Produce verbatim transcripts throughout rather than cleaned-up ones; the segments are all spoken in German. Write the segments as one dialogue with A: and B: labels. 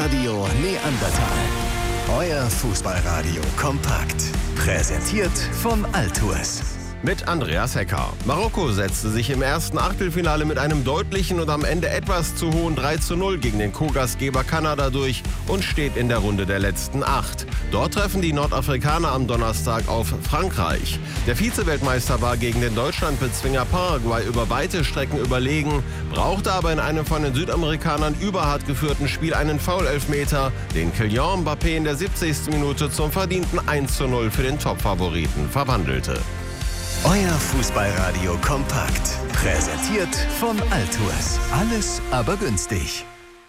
A: Radio Neandertal. Euer Fußballradio kompakt. Präsentiert vom Altours.
B: Mit Andreas Hecker. Marokko setzte sich im ersten Achtelfinale mit einem deutlichen und am Ende etwas zu hohen drei zu null gegen den Co-Gastgeber Kanada durch und steht in der Runde der letzten acht. Dort treffen die Nordafrikaner am Donnerstag auf Frankreich. Der Vize-Weltmeister war gegen den Deutschlandbezwinger Paraguay über weite Strecken überlegen, brauchte aber in einem von den Südamerikanern überhart geführten Spiel einen Foul-Elfmeter, den Kylian Mbappé in der siebzigsten Minute zum verdienten eins zu null für den Topfavoriten verwandelte.
A: Euer Fußballradio kompakt. Präsentiert vom Altours. Alles aber günstig.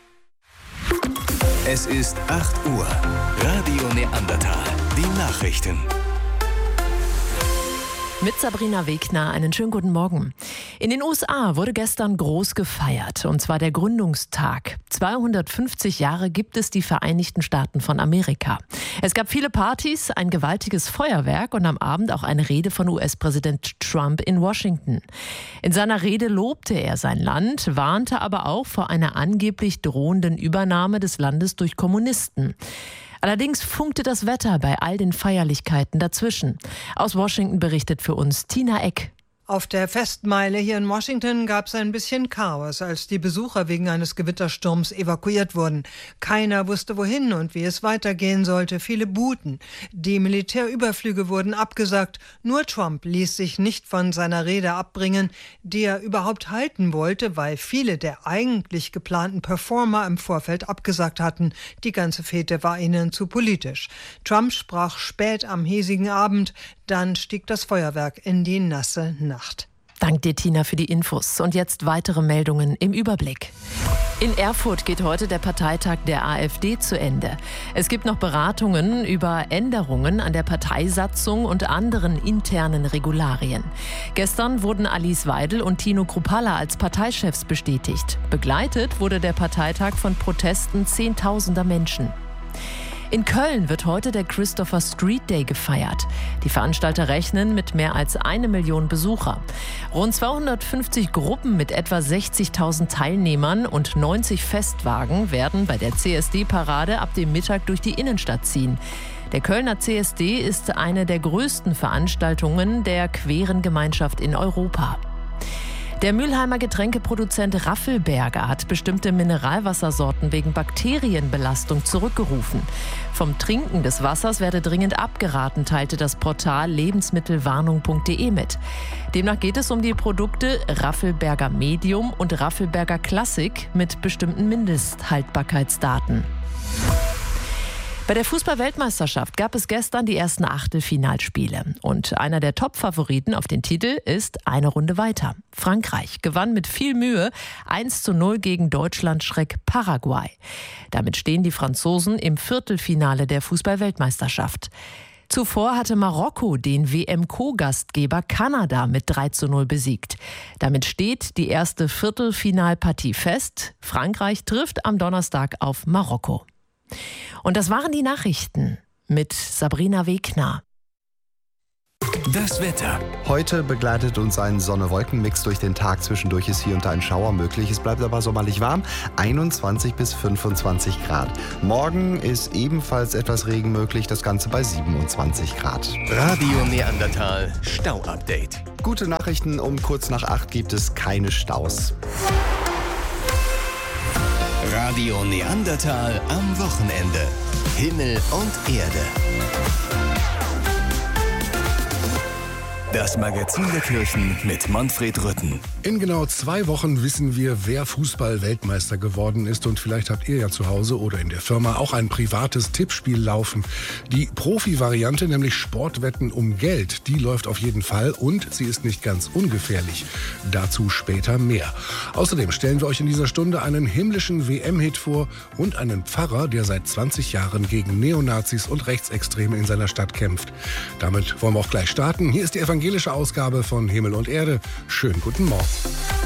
A: Es ist acht Uhr. Radio Neandertal. Die Nachrichten.
C: Mit Sabrina Wegner einen schönen guten Morgen. In den U S A wurde gestern groß gefeiert, und zwar der Gründungstag. zweihundertfünfzig Jahre gibt es die Vereinigten Staaten von Amerika. Es gab viele Partys, ein gewaltiges Feuerwerk und am Abend auch eine Rede von U S-Präsident Trump in Washington. In seiner Rede lobte er sein Land, warnte aber auch vor einer angeblich drohenden Übernahme des Landes durch Kommunisten. Allerdings funkte das Wetter bei all den Feierlichkeiten dazwischen. Aus Washington berichtet für uns Tina Eck.
D: Auf der Festmeile hier in Washington gab es ein bisschen Chaos, als die Besucher wegen eines Gewittersturms evakuiert wurden. Keiner wusste wohin und wie es weitergehen sollte. Viele buhten. Die Militärüberflüge wurden abgesagt. Nur Trump ließ sich nicht von seiner Rede abbringen, die er überhaupt halten wollte, weil viele der eigentlich geplanten Performer im Vorfeld abgesagt hatten. Die ganze Fete war ihnen zu politisch. Trump sprach spät am hiesigen Abend. Dann stieg das Feuerwerk in die nasse Nacht.
C: Dank dir, Tina, für die Infos. Und jetzt weitere Meldungen im Überblick. In Erfurt geht heute der Parteitag der AfD zu Ende. Es gibt noch Beratungen über Änderungen an der Parteisatzung und anderen internen Regularien. Gestern wurden Alice Weidel und Tino Kruppalla als Parteichefs bestätigt. Begleitet wurde der Parteitag von Protesten zehntausender Menschen. In Köln wird heute der Christopher Street Day gefeiert. Die Veranstalter rechnen mit mehr als eine Million Besucher. Rund zweihundertfünfzig Gruppen mit etwa sechzigtausend Teilnehmern und neunzig Festwagen werden bei der C S D-Parade ab dem Mittag durch die Innenstadt ziehen. Der Kölner C S D ist eine der größten Veranstaltungen der queeren Gemeinschaft in Europa. Der Mülheimer Getränkeproduzent Raffelberger hat bestimmte Mineralwassersorten wegen Bakterienbelastung zurückgerufen. Vom Trinken des Wassers werde dringend abgeraten, teilte das Portal lebensmittelwarnung punkt de mit. Demnach geht es um die Produkte Raffelberger Medium und Raffelberger Classic mit bestimmten Mindesthaltbarkeitsdaten. Bei der Fußball-Weltmeisterschaft gab es gestern die ersten Achtelfinalspiele. Und einer der Top-Favoriten auf den Titel ist eine Runde weiter. Frankreich gewann mit viel Mühe eins zu null gegen Deutschland-Schreck Paraguay. Damit stehen die Franzosen im Viertelfinale der Fußball-Weltmeisterschaft. Zuvor hatte Marokko den W M-Co-Gastgeber Kanada mit drei zu null besiegt. Damit steht die erste Viertelfinalpartie fest. Frankreich trifft am Donnerstag auf Marokko. Und das waren die Nachrichten mit Sabrina Wegner.
A: Das Wetter.
E: Heute begleitet uns ein Sonne-Wolken-Mix durch den Tag. Zwischendurch ist hier und da ein Schauer möglich. Es bleibt aber sommerlich warm, einundzwanzig bis fünfundzwanzig Grad. Morgen ist ebenfalls etwas Regen möglich, das Ganze bei siebenundzwanzig Grad.
A: Radio Neandertal Stau-Update.
E: Gute Nachrichten, um kurz nach acht gibt es keine Staus.
A: Radio Neandertal am Wochenende. Himmel und Erde. Das Magazin der Kirchen mit Manfred Rütten.
F: In genau zwei Wochen wissen wir, wer Fußball-Weltmeister geworden ist. Und vielleicht habt ihr ja zu Hause oder in der Firma auch ein privates Tippspiel laufen. Die Profi-Variante, nämlich Sportwetten um Geld, die läuft auf jeden Fall und sie ist nicht ganz ungefährlich. Dazu später mehr. Außerdem stellen wir euch in dieser Stunde einen himmlischen W M-Hit vor und einen Pfarrer, der seit zwanzig Jahren gegen Neonazis und Rechtsextreme in seiner Stadt kämpft. Damit wollen wir auch gleich starten. Hier ist die evangelische Ausgabe von Himmel und Erde. Schönen guten Morgen.